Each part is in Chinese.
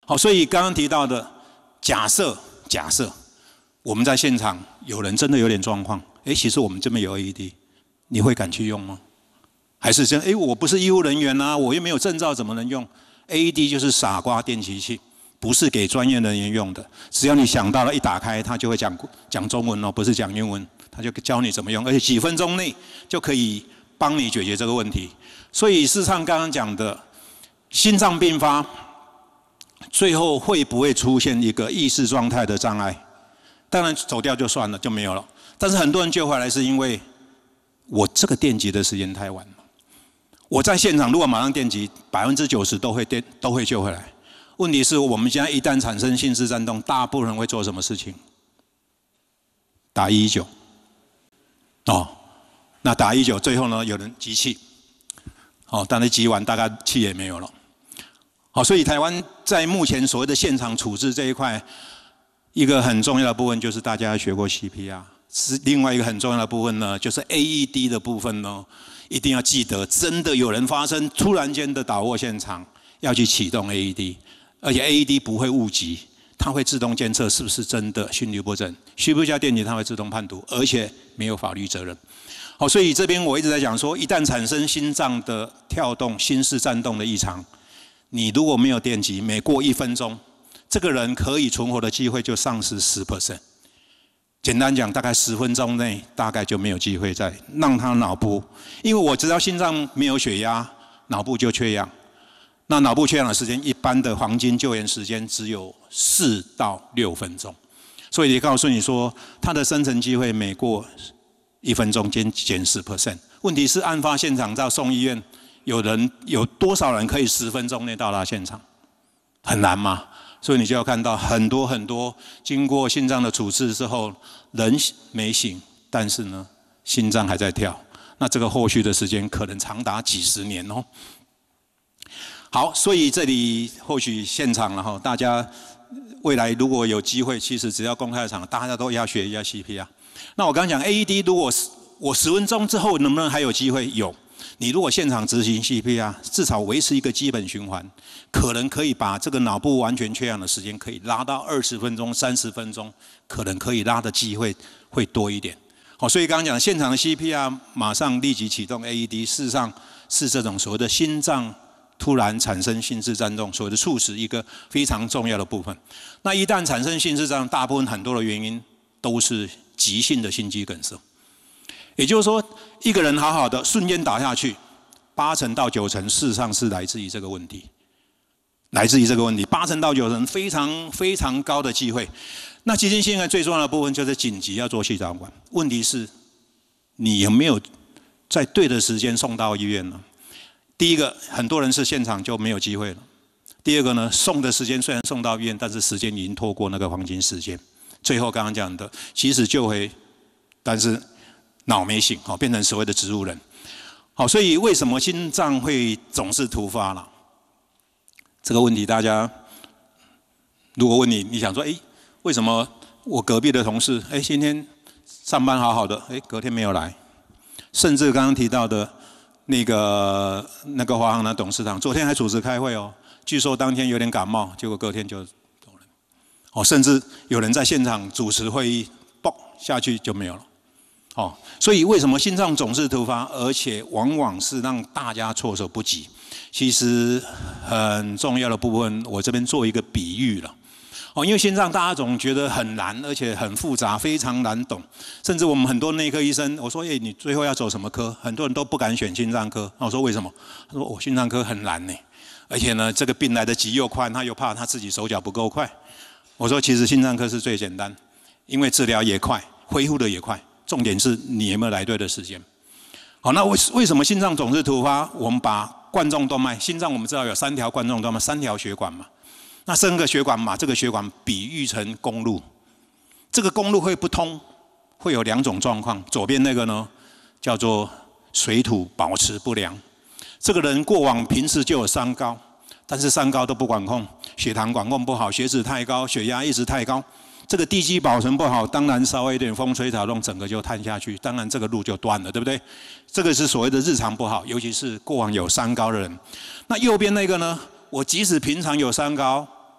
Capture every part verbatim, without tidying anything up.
好，所以刚刚提到的，假设假设我们在现场有人真的有点状况，哎，其实我们这边有 A E D， 你会敢去用吗？还是这样？哎，我不是医务人员啊，我又没有证照，怎么能用 ？A E D 就是傻瓜电击器，不是给专业人员用的。只要你想到了，一打开，它就会讲讲中文哦，不是讲英文，它就教你怎么用，而且几分钟内就可以帮你解决这个问题。所以事实上刚刚讲的心脏病发，最后会不会出现一个意识状态的障碍？当然走掉就算了，就没有了。但是很多人救回来是因为我这个电击的时间太晚了。我在现场如果马上电击，百分之九十都会电都会救回来。问题是我们现在一旦产生心室颤动，大部分人会做什么事情？打一一九。哦，那打一一九，最后呢，有人集气。哦，但是集完大概气也没有了。好，所以台湾在目前所谓的现场处置这一块，一个很重要的部分就是大家学过 C P R， 是另外一个很重要的部分呢，就是 A E D 的部分呢，一定要记得，真的有人发生突然间的倒卧现场，要去启动 A E D， 而且 A E D 不会误击，它会自动监测是不是真的心律不整，需不需要电击，它会自动判读，而且没有法律责任。好，所以这边我一直在讲说，一旦产生心脏的跳动、心室颤动的异常，你如果没有电击，每过一分钟，这个人可以存活的机会就丧失 百分之十。简单讲，大概十分钟内，大概就没有机会再让他脑部，因为我知道心脏没有血压，脑部就缺氧。那脑部缺氧的时间，一般的黄金救援时间只有四到六分钟，所以也告诉你说，他的生存机会每过一分钟减减十 percent。问题是案发现场到送医院，有人有多少人可以十分钟内到达现场？很难嘛。所以你就要看到很多很多经过心脏的处置之后，人没醒，但是呢，心脏还在跳。那这个后续的时间可能长达几十年哦。好，所以这里或许现场了哈，大家未来如果有机会，其实只要公开场，大家都要学一下 C P R。那我刚刚讲 A E D， 如果我十分钟之后能不能还有机会？有。你如果现场执行 C P R， 至少维持一个基本循环，可能可以把这个脑部完全缺氧的时间可以拉到二十分钟、三十分钟，可能可以拉的机会会多一点。好，所以刚刚讲现场的 C P R 马上立即启动 A E D， 事实上是这种所谓的心脏突然产生心室颤动，所谓的猝死一个非常重要的部分。那一旦产生心室颤动，大部分很多的原因都是急性的心肌梗塞。也就是说，一个人好好的瞬间倒下去，八成到九成事实上是来自于这个问题，来自于这个问题，八成到九成非常非常高的机会。那急性心梗最重要的部分就是紧急要做气导管，问题是，你有没有在对的时间送到医院呢？第一个，很多人是现场就没有机会了；第二个呢，送的时间虽然送到医院，但是时间已经拖过那个黄金时间。最后刚刚讲的，即使救回，但是脑没醒，好变成所谓的植物人。好，所以为什么心脏会总是突发了？这个问题大家如果问你，你想说，哎，为什么我隔壁的同事，哎，今天上班好好的，哎，隔天没有来？甚至刚刚提到的那个那个华航的董事长，昨天还主持开会哦，据说当天有点感冒，结果隔天就走了。哦，甚至有人在现场主持会议，嘣下去就没有了。哦，所以为什么心脏总是突发，而且往往是让大家措手不及？其实很重要的部分，我这边做一个比喻了。哦，因为心脏大家总觉得很难，而且很复杂，非常难懂。甚至我们很多内科医生，我说：“哎，你最后要走什么科？”很多人都不敢选心脏科。那我说：“为什么？”他说：“我心脏科很难呢，而且呢，这个病来得急又快，他又怕他自己手脚不够快。”我说：“其实心脏科是最简单，因为治疗也快，恢复的也快。”重点是你有没有来对的时间。好，那为为什么心脏总是突发？我们把冠状动脉，心脏我们知道有三条冠状动脉，三条血管嘛。那三个血管把这个血管比喻成公路，这个公路会不通，会有两种状况。左边那个呢，叫做水土保持不良。这个人过往平时就有三高，但是三高都不管控，血糖管控不好，血脂太高，血压一直太高。这个地基保存不好，当然稍微一点风吹草动，整个就塌下去，当然这个路就断了，对不对？这个是所谓的日常不好，尤其是过往有三高的人。那右边那个呢？我即使平常有三高，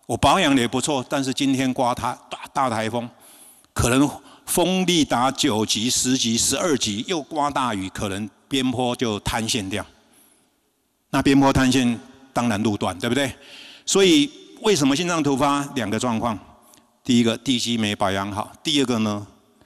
我保养的也不错，但是今天刮它大大台风，可能风力达九级、十级、十二级，又刮大雨，可能边坡就塌陷掉。那边坡塌陷，当然路段，对不对？所以为什么心脏突发？两个状况，第一个地基没保养好，第二个呢，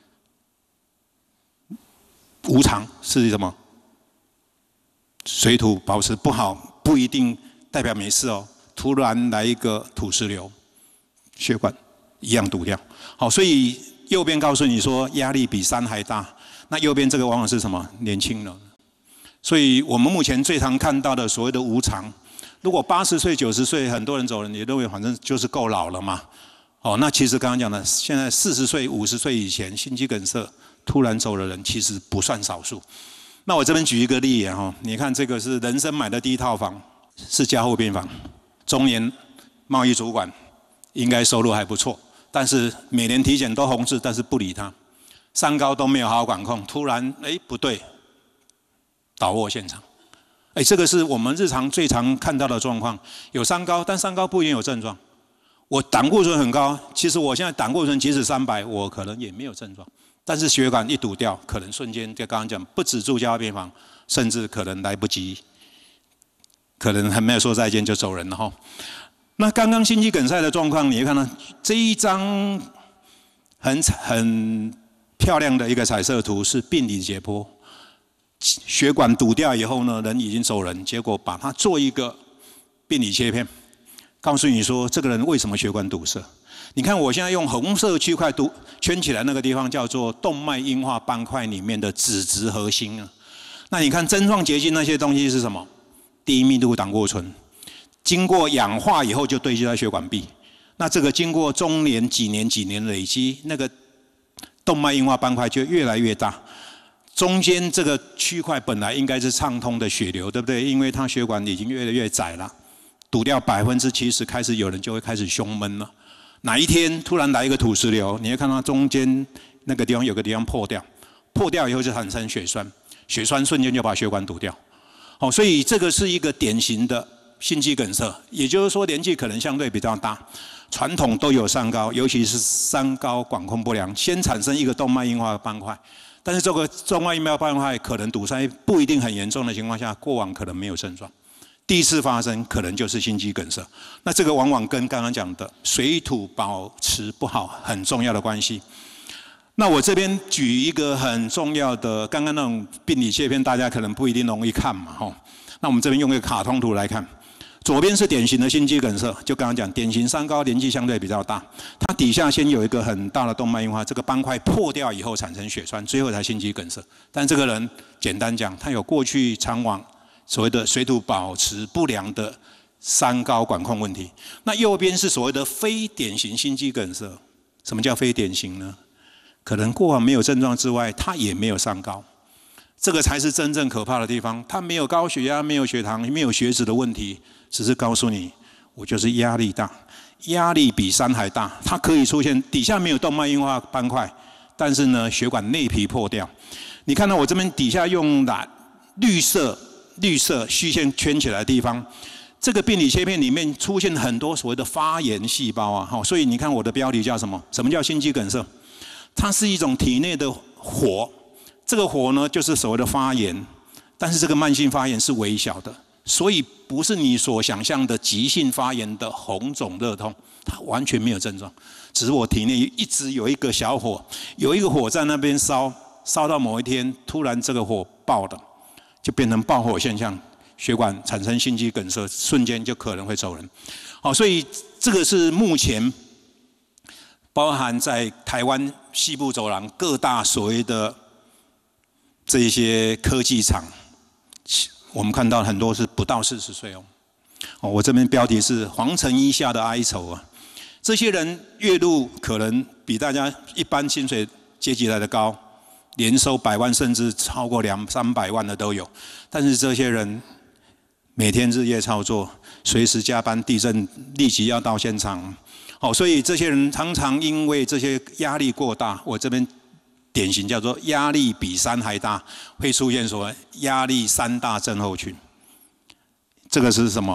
无常是什么？水土保持不好，不一定代表没事哦。突然来一个土石流，血管一样堵掉。好，所以右边告诉你说压力比山还大，那右边这个往往是什么？年轻人。所以我们目前最常看到的所谓的无常，如果八十岁、九十岁，很多人走了，你认为反正就是够老了嘛？哦，那其实刚刚讲的，现在四十岁、五十岁以前心肌梗塞突然走的人，其实不算少数。那我这边举一个例子哈，你看这个是人生买的第一套房，是加护病房，中年贸易主管，应该收入还不错，但是每年体检都红字，但是不理他，三高都没有好好管控，突然哎不对，倒卧现场，哎这个是我们日常最常看到的状况，有三高，但三高不一定有症状。我胆固醇很高，其实我现在胆固醇即使三百，我可能也没有症状。但是血管一堵掉，可能瞬间就刚刚讲，不止住加护病房，甚至可能来不及，可能还没有说再见就走人了哈。那刚刚心肌梗塞的状况，你会看到这一张很很漂亮的一个彩色图，是病理解剖，血管堵掉以后呢，人已经走人，结果把它做一个病理切片，告诉你说这个人为什么血管堵塞。你看我现在用红色区块堵圈起来那个地方叫做动脉硬化斑块里面的脂质核心啊。那你看针状结晶那些东西是什么？低密度胆固醇，经过氧化以后就堆积在血管壁。那这个经过中年几年几年累积，那个动脉硬化斑块就越来越大。中间这个区块本来应该是畅通的血流，对不对？因为它血管已经越来越窄了，堵掉百分之七十，开始有人就会开始胸闷了。哪一天突然来一个土石流，你会看到中间那个地方有个地方破掉，破掉以后就产生血栓，血栓瞬间就把血管堵掉。好，所以这个是一个典型的心肌梗塞，也就是说年纪可能相对比较大，传统都有三高，尤其是三高管控不良，先产生一个动脉硬化斑块，但是这个动脉硬化斑块可能堵塞不一定很严重的情况下，过往可能没有症状。第一次发生可能就是心肌梗塞，那这个往往跟刚刚讲的水土保持不好很重要的关系。那我这边举一个很重要的，刚刚那种病理切片，大家可能不一定容易看嘛，吼。那我们这边用一个卡通图来看，左边是典型的心肌梗塞，就刚刚讲典型三高，年纪相对比较大，它底下先有一个很大的动脉硬化，这个斑块破掉以后产生血栓，最后才心肌梗塞。但这个人简单讲，他有过去常往所谓的水土保持不良的三高管控问题。那右边是所谓的非典型心肌梗塞。什么叫非典型呢？可能过往没有症状之外，他也没有三高，这个才是真正可怕的地方。他没有高血压，没有血糖，没有血脂的问题，只是告诉你，我就是压力大，压力比山还大。它可以出现底下没有动脉硬化斑块，但是呢，血管内皮破掉。你看到我这边底下用蓝绿色。绿色虚线圈起来的地方，这个病理切片里面出现很多所谓的发炎细胞啊，好，所以你看我的标题叫什么？什么叫心肌梗塞？它是一种体内的火，这个火呢就是所谓的发炎，但是这个慢性发炎是微小的，所以不是你所想象的急性发炎的红肿热痛，它完全没有症状，只是我体内一直有一个小火，有一个火在那边烧，烧到某一天突然这个火爆了。就变成爆火现象，血管产生心肌梗塞，瞬间就可能会走人。好，所以这个是目前包含在台湾西部走廊各大所谓的这一些科技厂，我们看到很多是不到四十岁哦。哦，我这边标题是黄尘一下的哀愁啊。这些人月入可能比大家一般薪水阶级来的高。年收百万甚至超过两三百万的都有，但是这些人每天日夜操作，随时加班，地震立即要到现场。好，所以这些人常常因为这些压力过大，我这边典型叫做压力比山还大，会出现所谓压力三大症候群。这个是什么？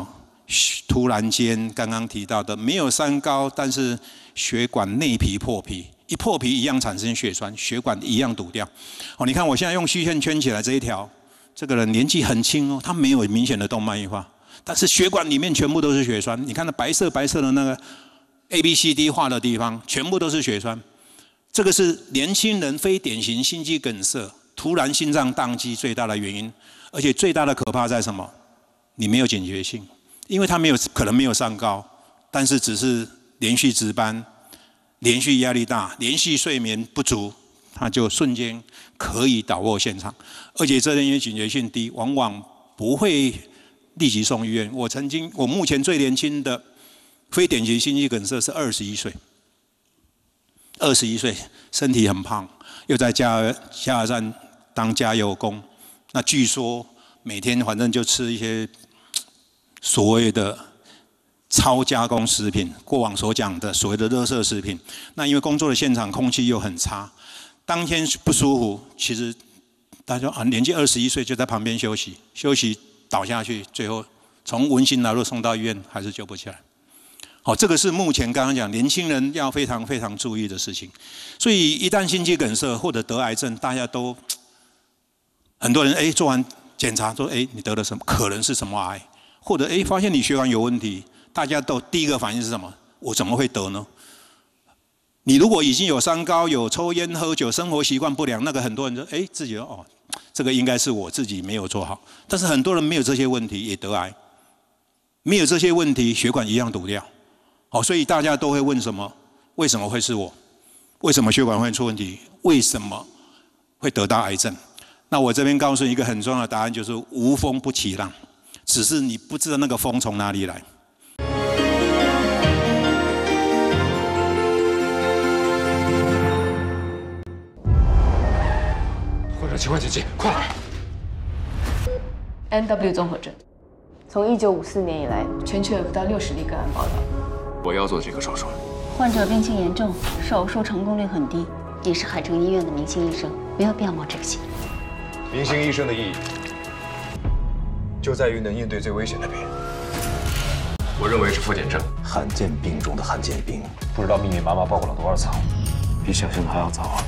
突然间刚刚提到的没有三高，但是血管内皮破皮，一破皮一样产生血栓，血管一样堵掉。哦，你看我现在用虚线圈起来这一条，这个人年纪很轻哦，他没有明显的动脉硬化，但是血管里面全部都是血栓。你看那白色白色的那个 A B C D 画的地方，全部都是血栓。这个是年轻人非典型心肌梗塞突然心脏宕机最大的原因，而且最大的可怕在什么？你没有警觉性。因为他没有可能没有上高，但是只是连续值班、连续压力大、连续睡眠不足，他就瞬间可以倒卧现场，而且这因为警觉性低，往往不会立即送医院。我曾经，我目前最年轻的非典型心肌梗塞是二十一岁，二十一岁，身体很胖，又在加油加油站当加油工，那据说每天反正就吃一些所谓的超加工食品，过往所讲的所谓的垃圾食品，那因为工作的现场空气又很差，当天不舒服，其实大家啊年纪二十一岁就在旁边休息，休息倒下去，最后从文心来路送到医院还是救不起来。好，这个是目前刚刚讲年轻人要非常非常注意的事情。所以一旦心肌梗塞或者得癌症，大家都很多人哎做完检查说哎你得了什么，可能是什么癌。或者哎，发现你血管有问题，大家都第一个反应是什么？我怎么会得呢？你如果已经有三高、有抽烟、喝酒、生活习惯不良，那个很多人说，哎，自己哦，这个应该是我自己没有做好。但是很多人没有这些问题也得癌，没有这些问题，血管一样堵掉。好，所以大家都会问什么？为什么会是我？为什么血管会出问题？为什么会得到癌症？那我这边告诉你一个很重要的答案，就是无风不起浪。只是你不知道那个风从哪里来。 患者情况紧急，快 ！N W 综合症，从一九五四年以来，全球有不到六十例个案报道。 我要做这个手术。 患者病情严重，手术成功率很低。你是海城医院的明星医生，没有必要冒这个险。 明星医生的意义。就在于能应对最危险的病，我认为是复检症， 罕见病中的罕见病。 不知道密密麻麻报告了多少层， 比想象的还要早啊！